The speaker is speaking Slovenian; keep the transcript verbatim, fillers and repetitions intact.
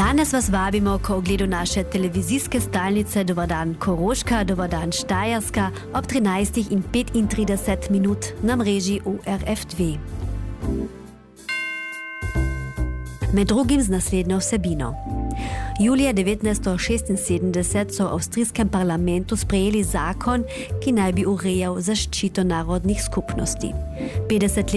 Danes vas vabimo k ogledu naše televizijske stalnice Dober dan Koroška, Dober dan Štajerska ob trinajstih in petintrideset minut na mreži U R F dve. Med drugim z naslednjo vsebino. Julija devetnajststo šestinsedemdeset so v avstrijskem parlamentu sprejeli zakon, ki naj bi urejal zaščito narodnih skupnosti. petdeset